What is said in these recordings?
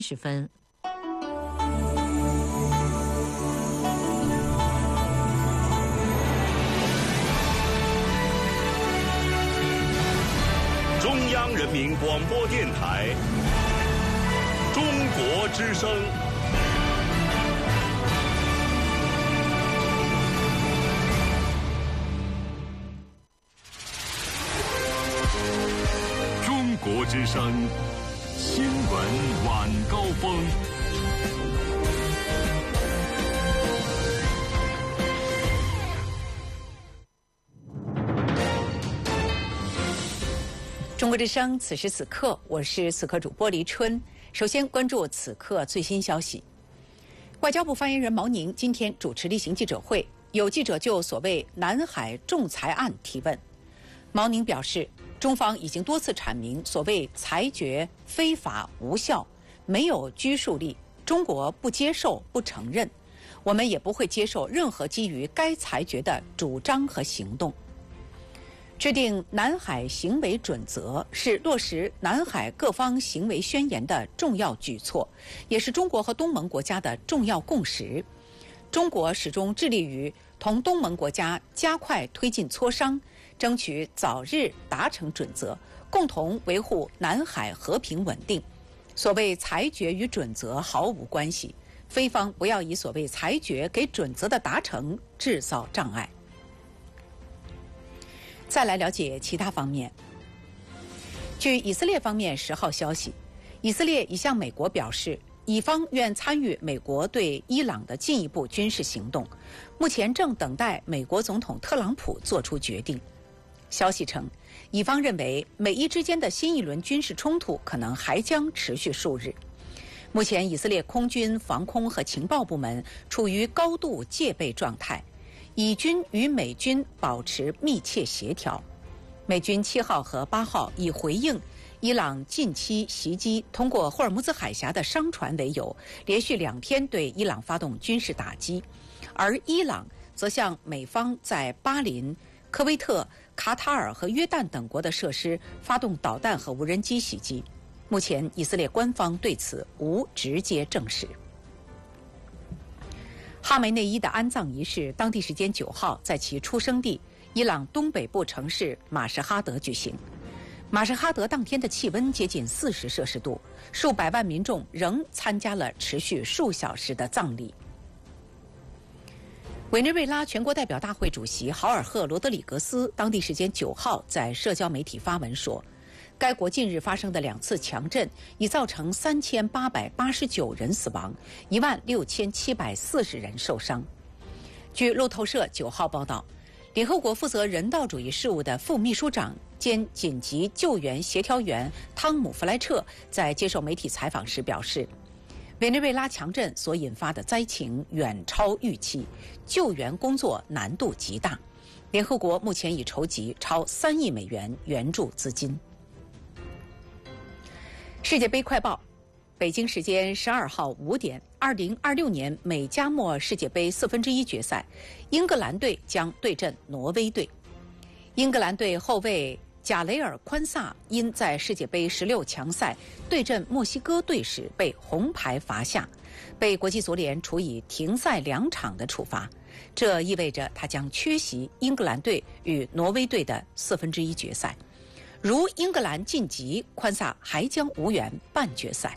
10分。 中央人民广播电台中国之声。中国之声新闻晚高峰。 中国之声，此时此刻，我是此刻主播黎春。首先关注此刻最新消息。外交部发言人毛宁今天主持例行记者会，有记者就所谓南海仲裁案提问。毛宁表示，中方已经多次阐明所谓裁决非法无效，没有拘束力，中国不接受、不承认，我们也不会接受任何基于该裁决的主张和行动。制定南海行为准则是落实南海各方行为宣言的重要举措，也是中国和东盟国家的重要共识。中国始终致力于同东盟国家加快推进磋商，争取早日达成准则，共同维护南海和平稳定。所谓裁决与准则毫无关系，非方不要以所谓裁决给准则的达成制造障碍。再来了解其他方面。据以色列方面10号消息，以色列已向美国表示，以方愿参与美国对伊朗的进一步军事行动，目前正等待美国总统特朗普做出决定。消息称，以方认为美伊之间的新一轮军事冲突可能还将持续数日。目前，以色列空军、防空和情报部门处于高度戒备状态，以军与美军保持密切协调。美军7号和8号以回应伊朗近期袭击通过霍尔木兹海峡的商船为由，连续2天对伊朗发动军事打击，而伊朗则向美方在巴林、科威特、卡塔尔和约旦等国的设施发动导弹和无人机袭击。目前，以色列官方对此无直接证实。哈梅内伊的安葬仪式，当地时间9号在其出生地伊朗东北部城市马什哈德举行。马什哈德当天的气温接近40摄氏度，数百万民众仍参加了持续数小时的葬礼。委内瑞拉全国代表大会主席豪尔赫·罗德里格斯当地时间9号在社交媒体发文说，该国近日发生的2次强震已造成3889人死亡，16740人受伤。据路透社9号报道，联合国负责人道主义事务的副秘书长兼紧急救援协调员汤姆·弗莱彻在接受媒体采访时表示，委内瑞拉强震所引发的灾情远超预期，救援工作难度极大。联合国目前已筹集超3亿美元援助资金。世界杯快报，北京时间12号5点，2026年美加墨世界杯1/4决赛，英格兰队将对阵挪威队。英格兰队后卫贾雷尔·宽萨因在世界杯16强赛对阵墨西哥队时被红牌罚下，被国际足联处以停赛2场的处罚，这意味着他将缺席英格兰队与挪威队的1/4决赛。如英格兰晋级，宽萨还将无缘半决赛。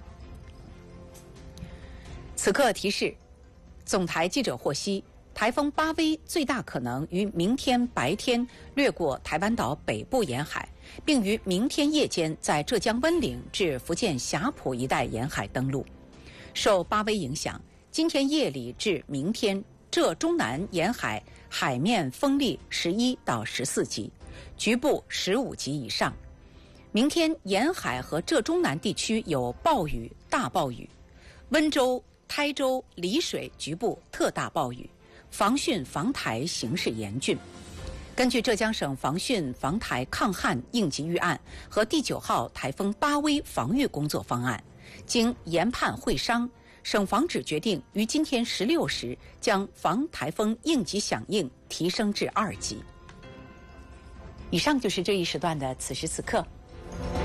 此刻提示，总台记者获悉，台风巴威最大可能于明天白天掠过台湾岛北部沿海，并于明天夜间在浙江温岭至福建霞浦一带沿海登陆。受巴威影响，今天夜里至明天，浙中南沿海海面风力11到14级，局部15级以上。明天沿海和浙中南地区有暴雨、大暴雨，温州、台州、丽水局部特大暴雨，防汛防台形势严峻。根据浙江省防汛防台抗旱应急预案和第9号台风巴威防御工作方案，经研判会商，省防指决定于今天16时将防台风应急响应提升至2级。以上就是这一时段的此时此刻。